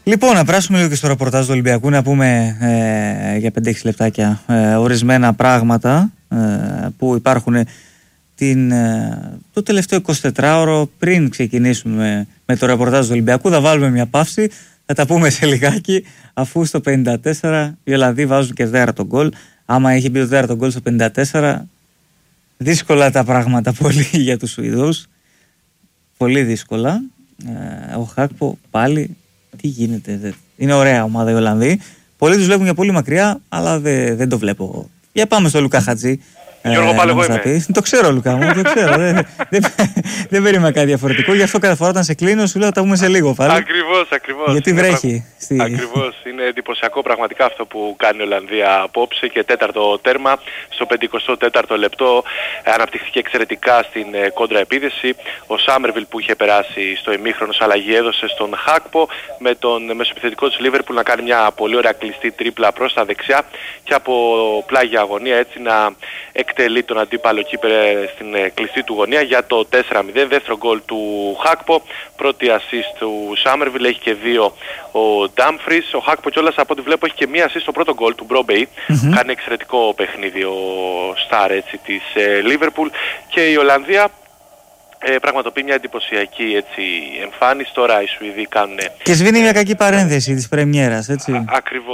Λοιπόν, να περάσουμε λίγο και στο ρεπορτάζ του Ολυμπιακού, να πούμε για 5-6 λεπτάκια ορισμένα πράγματα που υπάρχουν το τελευταίο 24ωρο πριν ξεκινήσουμε με το ρεπορτάζ του Ολυμπιακού. Θα βάλουμε μια παύση, θα τα πούμε σε λιγάκι, αφού στο 54 οι Ολλανδοί βάζουν και δέρατο γκολ. Άμα είχε μπει το δέρατο γκολ στο 54, δύσκολα τα πράγματα πολύ για τους Σουηδούς. Πολύ δύσκολα. Ο Χάκπο πάλι, τι γίνεται, είναι ωραία ομάδα οι Ολλανδοί. Πολλοί τους βλέπουν για πολύ μακριά, αλλά δεν το βλέπω. Για πάμε στο Λουκά Χατζή. Γιώργο, πάλι εγώ είμαι. Το ξέρω, Λουκά μου, το ξέρω. Δεν περίμενα κάτι διαφορετικό. Γι' αυτό κάθε φορά όταν σε κλείνω σου λέω θα τα πούμε σε λίγο πάλι. Ακριβώς. Γιατί βρέχει. Ακριβώς. Είναι εντυπωσιακό πραγματικά αυτό που κάνει η Ολλανδία απόψε και τέταρτο τέρμα. Στο 54ο λεπτό αναπτυχθήκε εξαιρετικά στην κόντρα επίδεση. Ο Σάμερβιλ που είχε περάσει στο ημίχρονο αλλαγή έδωσε στον Χάκπο με τον μεσοεπιθετικό της Λίβερπουλ να κάνει μια πολύ ωραία κλειστή τρίπλα προς τα δεξιά και από πλάγια αγωνία έτσι να εκτελεί τον αντίπαλο κύπερ στην κλειστή του γωνία για το 4-0. Δεύτερο γκολ του Χάκπο, πρώτη assist του Σάμερβιλ, έχει και δύο ο Ντάμφρις. Ο Χάκπο κιόλας από ό,τι βλέπω έχει και μία assist στο πρώτο γκολ του Μπρόμπεϊ. Κάνει εξαιρετικό παιχνίδι ο Στάρ έτσι της Λίβερπουλ και η Ολλανδία πραγματοποιεί μια εντυπωσιακή έτσι, εμφάνιση. Τώρα οι Σουηδοί κάνουν... Και σβήνει μια κακή παρένθεση της πρεμιέρας, έτσι.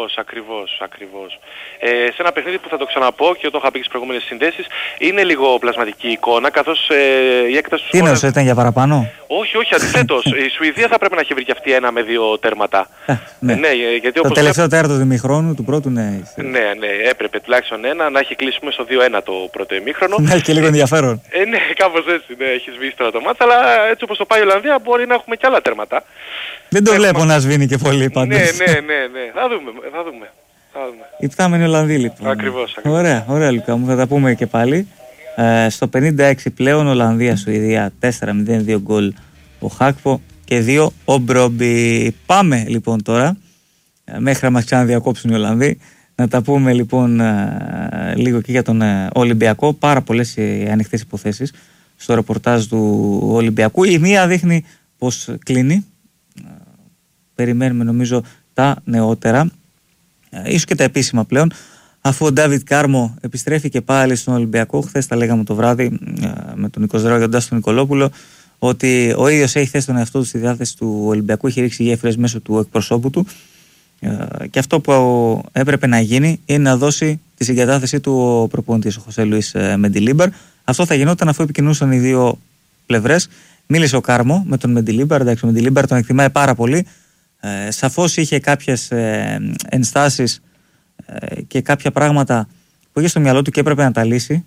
Ακριβώς. Σε ένα παιχνίδι που θα το ξαναπώ και το είχα πει και στις προηγούμενες συνδέσεις, είναι λίγο πλασματική εικόνα, καθώς η έκταση του... Τι εννοούσε, ήταν για παραπάνω? Όχι, αντιθέτως. Η Σουηδία θα πρέπει να έχει βρει και αυτή 1 με 2 τέρματα. Ναι, γιατί το τελευταίο τέρματο του ημιχρόνου του πρώτου, ναι. Ναι, έπρεπε τουλάχιστον ένα να έχει κλείσει στο 2-1 το πρώτο ημίχρονο. Ναι, και λίγο ενδιαφέρον. Ναι, κάπως έτσι, ναι, έχει σβήσει τώρα το μάτς, αλλά έτσι όπως το πάει η Ολλανδία μπορεί να έχουμε και άλλα τέρματα. Δεν το βλέπω να σβήνει και πολύ πάντως. Ναι, θα δούμε. Υπτάμενοι Ολλανδοί λοιπόν. Ακριβώς. Ωραία Λουκά μου, θα τα πούμε και πάλι. Στο 56 πλέον Ολλανδία-Σουηδία 4-0, 2 γκολ ο Χάκπο και 2 ο Μπρόμπι. Πάμε λοιπόν τώρα, μέχρι να μας ξαναδιακόψουν οι Ολλανδοί, να τα πούμε λοιπόν λίγο και για τον Ολυμπιακό. Πάρα πολλές ανοιχτές υποθέσεις στο ρεπορτάζ του Ολυμπιακού. Η μία δείχνει πως κλείνει. Περιμένουμε νομίζω τα νεότερα, ίσως και τα επίσημα πλέον, αφού ο Ντάβιτ Κάρμο επιστρέφει και πάλι στον Ολυμπιακό. Χθες τα λέγαμε το βράδυ με τον Νίκο Δράγοντα τον Νικολόπουλο, ότι ο ίδιος έχει θέσει τον εαυτό του στη διάθεση του Ολυμπιακού, έχει ρίξει γέφυρες μέσω του εκπροσώπου του και αυτό που έπρεπε να γίνει είναι να δώσει τη συγκατάθεσή του ο προπονητής, ο Χωσέ Λουίς Μεντιλίμπαρ. Αυτό θα γινόταν αφού επικοινωνούσαν οι δύο πλευρές. Μίλησε ο Κάρμο με τον Μεντιλίμπαρ, εντάξει, ο Μεντιλίμπαρ τον εκτιμάει πάρα πολύ. Σαφώς είχε κάποιες ενστάσεις και κάποια πράγματα που είχε στο μυαλό του και έπρεπε να τα λύσει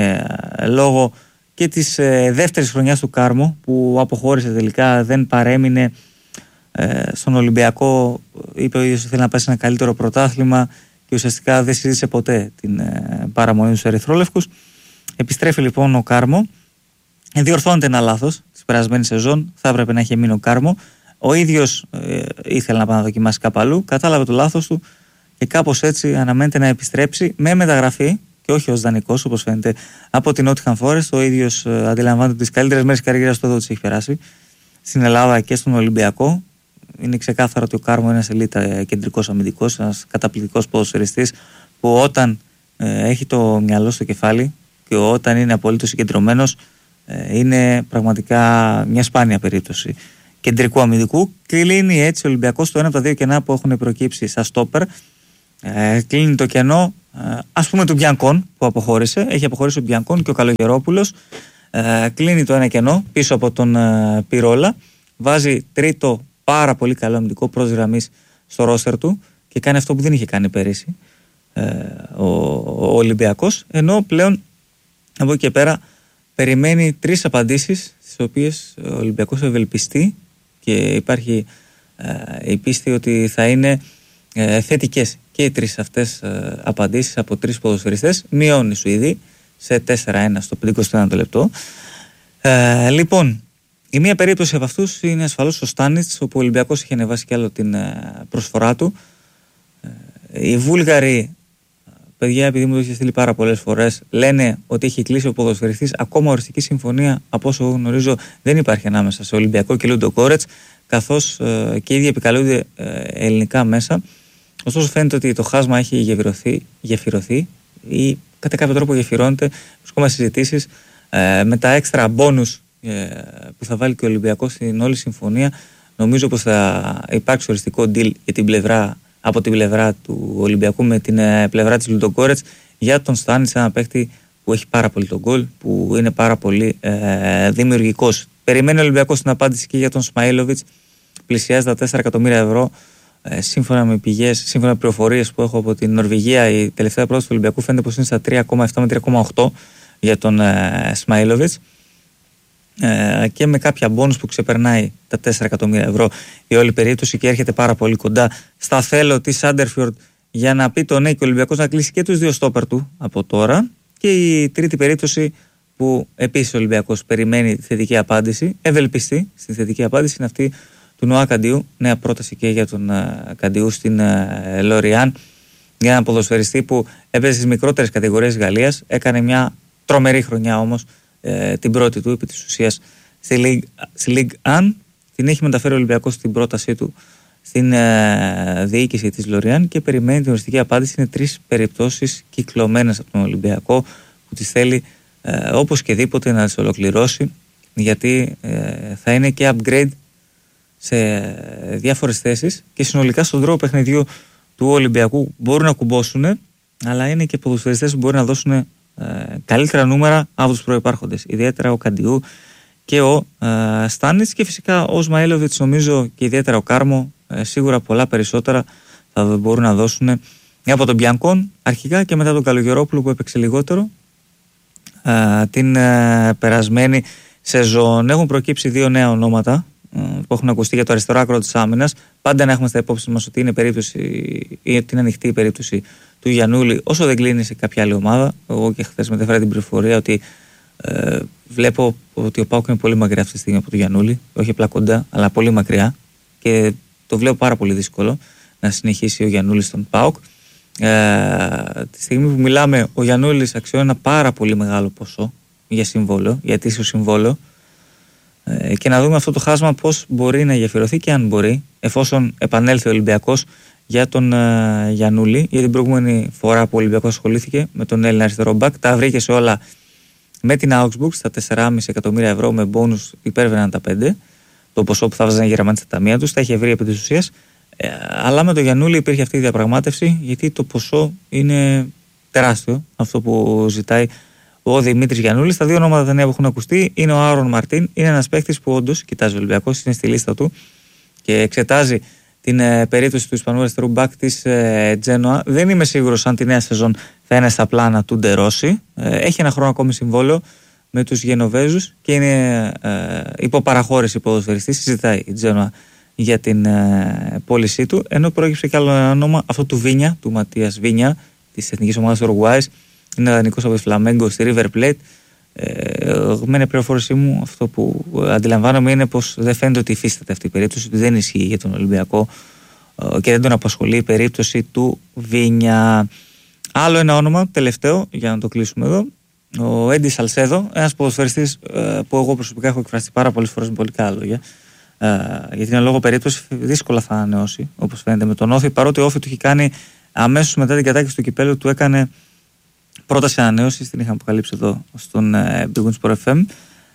λόγω και της δεύτερης χρονιάς του Κάρμο που αποχώρησε τελικά, δεν παρέμεινε στον Ολυμπιακό. Είπε ο ίδιος ότι θέλει να πάει σε ένα καλύτερο πρωτάθλημα και ουσιαστικά δεν συζήτησε ποτέ την παραμονή τους ερυθρόλευκους. Επιστρέφει λοιπόν ο Κάρμο, διορθώνεται ένα λάθος της περασμένης σεζόν, θα έπρεπε να είχε μείνει ο Κάρμο. Ο ίδιος ήθελε να πάει να δοκιμάσει κάπου αλλού, κατάλαβε το λάθος του και κάπως έτσι αναμένεται να επιστρέψει με μεταγραφή και όχι ως δανεικός όπως φαίνεται από την Nottingham Forest. Ο ίδιος αντιλαμβάνεται τις καλύτερες μέρες της καριέρας του εδώ τις έχει περάσει στην Ελλάδα και στον Ολυμπιακό. Είναι ξεκάθαρο ότι ο Κάρμο είναι ένας ελίτα κεντρικός αμυντικός, ένας καταπληκτικός ποδοσφαιριστής που όταν έχει το μυαλό στο κεφάλι και όταν είναι απολύτως συγκεντρωμένος είναι πραγματικά μια σπάνια περίπτωση κεντρικού αμυντικού. Κλείνει έτσι ο Ολυμπιακός στο ένα από τα δύο κενά που έχουν προκύψει στα στόπερ. Κλείνει το κενό ας πούμε του Μπιανκόν που αποχώρησε. Έχει αποχωρήσει ο Μπιανκόν και ο Καλογερόπουλος. Κλείνει το ένα κενό πίσω από τον Πυρόλα. Βάζει τρίτο πάρα πολύ καλό αμυντικό προς γραμμής στο ρόστερ του και κάνει αυτό που δεν είχε κάνει πέρυσι ο Ολυμπιακός. Ενώ πλέον από εκεί και πέρα περιμένει 3 απαντήσεις στις οποίες ο Ολυμπιακός ευελπιστεί και υπάρχει η πίστη ότι θα είναι θετικές και οι 3 αυτές απαντήσεις από 3 ποδοσφαιριστές. Μειώνει οι Σουηδοί σε 4-1 στο 51ο λεπτό. Λοιπόν, η μία περίπτωση από αυτούς είναι ασφαλώς ο Στάνιτς, όπου ο Ολυμπιακός είχε ανεβάσει κι άλλο την προσφορά του. Οι Βούλγαροι, παιδιά, επειδή μου το είχε στείλει πάρα πολλές φορές, λένε ότι έχει κλείσει ο ποδοσφαιριστής. Ακόμα οριστική συμφωνία, από όσο γνωρίζω, δεν υπάρχει ανάμεσα σε Ολυμπιακό και Λούντο Γκόρετς. καθώς και ήδη επικαλούνται ελληνικά μέσα. Ωστόσο φαίνεται ότι το χάσμα έχει γεφυρωθεί ή κατά κάποιο τρόπο γεφυρώνεται. Βρισκόμαστε συζητήσεις με τα έξτρα μπόνους που θα βάλει και ο Ολυμπιακός στην όλη συμφωνία. Νομίζω πως θα υπάρξει οριστικό deal από την πλευρά του Ολυμπιακού με την πλευρά της Λουντογκόρετς για τον Στάνιτς, ένα παίκτη που έχει πάρα πολύ τον γκολ, που είναι πάρα πολύ δημιουργικός. Περιμένει ο Ολυμπιακός την απάντηση και για τον Σμαΐλοβιτς. Πλησιάζει τα 4 εκατομμύρια ευρώ. Σύμφωνα με πηγές, σύμφωνα με πληροφορίες που έχω από την Νορβηγία, η τελευταία πρόταση του Ολυμπιακού φαίνεται πως είναι στα 3,7 με 3,8 για τον Σμαΐλοβιτς. Και με κάποια μπόνους που ξεπερνάει τα 4 εκατομμύρια ευρώ η όλη περίπτωση και έρχεται πάρα πολύ κοντά στα θέλω της Σάντερφιορντ για να πει το ναι και ο Ολυμπιακός να κλείσει και τους δύο στόπερ του από τώρα. Και η τρίτη περίπτωση που επίσης ο Ολυμπιακός περιμένει τη θετική απάντηση, ευελπιστεί στη θετική απάντηση, είναι αυτή του Νοά Καντιού. Νέα πρόταση και για τον Καντιού στην Λοριάν, για έναν ποδοσφαιριστή που έπαιζε στις μικρότερες κατηγορίες Γαλλίας, έκανε μια τρομερή χρονιά όμως την πρώτη του επί της ουσίας στη Ligue 1. Την έχει μεταφέρει ο Ολυμπιακός στην πρότασή του στην διοίκηση της Λοριάν και περιμένει την οριστική απάντηση. Είναι 3 περιπτώσεις κυκλωμένες από τον Ολυμπιακό που τις θέλει όπως και δίποτε να τις ολοκληρώσει, γιατί θα είναι και upgrade σε διάφορες θέσεις και συνολικά στον τρόπο παιχνιδιού του Ολυμπιακού μπορούν να κουμπώσουν, αλλά είναι και ποδοσφαιριστές που μπορεί να δώσουν καλύτερα νούμερα από τους προϋπάρχοντες, ιδιαίτερα ο Καντιού και ο Στάνιτς, και φυσικά ο Σμαΐλοβιτς, νομίζω, και ιδιαίτερα ο Κάρμο, σίγουρα πολλά περισσότερα θα μπορούν να δώσουν από τον Μπιανκόν αρχικά και μετά τον Καλογερόπουλο που έπαιξε λιγότερο την περασμένη σεζόν. Έχουν προκύψει 2 νέα ονόματα που έχουν ακουστεί για το αριστερό άκρο της άμυνας. Πάντα να έχουμε στα υπόψη μας ότι είναι περίπτωση, ή ότι είναι ανοιχτή η περίπτωση του Γιαννούλη όσο δεν κλείνει σε κάποια άλλη ομάδα. Εγώ και χθες μετέφερα την πληροφορία ότι βλέπω ότι ο ΠΑΟΚ είναι πολύ μακριά αυτή τη στιγμή από τον Γιαννούλη, όχι απλά κοντά, αλλά πολύ μακριά, και το βλέπω πάρα πολύ δύσκολο να συνεχίσει ο Γιαννούλης στον ΠΑΟΚ. Τη στιγμή που μιλάμε, ο Γιαννούλης αξιώνει ένα πάρα πολύ μεγάλο ποσό για συμβόλαιο, για αιτήσιο συμβόλαιο, και να δούμε αυτό το χάσμα πώς μπορεί να γεφυρωθεί και αν μπορεί, εφόσον επανέλθει ο Ολυμπιακός για τον Γιαννούλη. Για την προηγούμενη φορά που ο Ολυμπιακός ασχολήθηκε με τον Έλληνα αριστερό μπακ, τα βρήκε σε όλα με την Augsburg στα 4,5 εκατομμύρια ευρώ, με μπόνους υπέρβαιναν τα 5, το ποσό που θα βάζανε οι Γερμανοί στα ταμεία τους, τα είχε βρει επί της ουσίας. Αλλά με τον Γιαννούλη υπήρχε αυτή η διαπραγμάτευση, γιατί το ποσό είναι τεράστιο, αυτό που ζητάει ο Δημήτρης Γιαννούλης. Τα 2 ονόματα τα νέα που έχουν ακουστεί είναι ο Άρον Μαρτίν, είναι ένας παίκτης που όντως κοιτάζει ο Ολυμπιακός, είναι στη λίστα του και εξετάζει την περίπτωση του Ισπανού αριστερού μπακ της Τζένοα. Δεν είμαι σίγουρος αν τη νέα σεζόν θα είναι στα πλάνα του Ντερόση. Έχει ένα χρόνο ακόμη συμβόλαιο με τους Γενοβέζους και είναι υποπαραχώρηση ποδοσφαιριστής. Συζητάει η Τζένοα για την πώλησή του, ενώ πρόκειψε και άλλο ένα όνομα, αυτό του Βίνια, του Ματίας Βίνια, της εθνικής ομάδας του Ουρουγουάης. Είναι δανεικός από τη Φλαμέγκο στη River Plate. Με την πληροφόρησή μου, αυτό που αντιλαμβάνομαι είναι πως δεν φαίνεται ότι υφίσταται αυτή η περίπτωση, ότι δεν ισχύει για τον Ολυμπιακό και δεν τον απασχολεί η περίπτωση του Βίνια. Άλλο ένα όνομα, τελευταίο, για να το κλείσουμε εδώ, ο Έντι Σαλσέδο, ένας ποδοσφαιριστής που εγώ προσωπικά έχω εκφραστεί πάρα πολλές φορές με πολύ καλά λόγια, γιατί είναι λόγω περίπτωση δύσκολα θα ανανεώσει, όπως φαίνεται με τον Όφη, παρότι ο Όφη του έχει κάνει αμέσως μετά την κατάκτηση του κυπέλλου, του έκανε πρόταση ανανέωσης, την είχαμε αποκαλύψει εδώ στον Big Win Sport FM.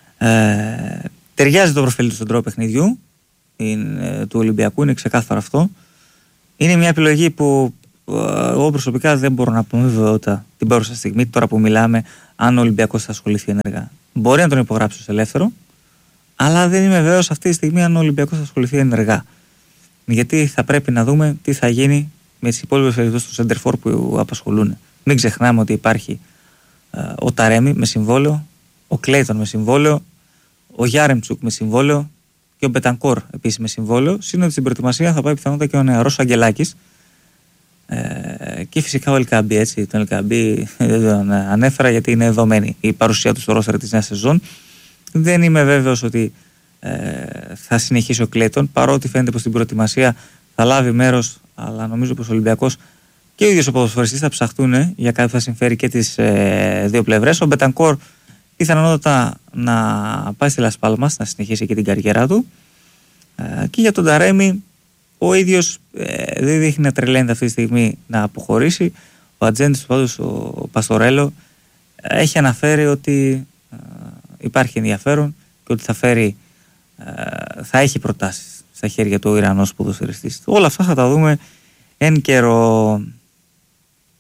Ταιριάζει το προφίλ του στον τρόπο παιχνιδιού του Ολυμπιακού, είναι ξεκάθαρο αυτό. Είναι μια επιλογή που εγώ προσωπικά δεν μπορώ να πω με βεβαιότητα την παρούσα στιγμή, τώρα που μιλάμε, αν ο Ολυμπιακός θα ασχοληθεί ενεργά. Μπορεί να τον υπογράψει ως ελεύθερο, αλλά δεν είμαι βέβαιος αυτή τη στιγμή αν ο Ολυμπιακός θα ασχοληθεί ενεργά. Γιατί θα πρέπει να δούμε τι θα γίνει με τις υπόλοιπες περιπτώσεις του Σεντερφόρ που απασχολούν. Μην ξεχνάμε ότι υπάρχει ο Ταρέμι με συμβόλαιο, ο Κλέιτον με συμβόλαιο, ο Γιάρεμτσουκ με συμβόλαιο και ο Μπετανκόρ επίσης με συμβόλαιο. Σύνολο στην προετοιμασία θα πάει πιθανότατα και ο νεαρός Αγγελάκης. Και φυσικά ο Ελκαμπή, έτσι. Τον Ελκαμπή δεν τον ανέφερα γιατί είναι δεδομένη η παρουσία του στο ρόστερ της νέας σεζόν. Δεν είμαι βέβαιος ότι θα συνεχίσει ο Κλέιτον, παρότι φαίνεται πως στην προετοιμασία θα λάβει μέρος, αλλά νομίζω πως ο Ολυμπιακός και ο ίδιος ο ποδοσφαιριστής θα ψαχτούν για κάτι που θα συμφέρει και τις δύο πλευρές. Ο Μπετανκόρ πιθανότατα να πάει στη Λας Πάλμας, να συνεχίσει και την καριέρα του. Και για τον Ταρέμι, ο ίδιος δεν δείχνει να τρελαίνεται αυτή τη στιγμή να αποχωρήσει. Ο ατζέντης του πάντως, ο Παστορέλο, έχει αναφέρει ότι υπάρχει ενδιαφέρον και ότι θα έχει προτάσεις στα χέρια του ο Ιρανός ποδοσφαιριστής. Όλα αυτά θα τα δούμε εν καιρό.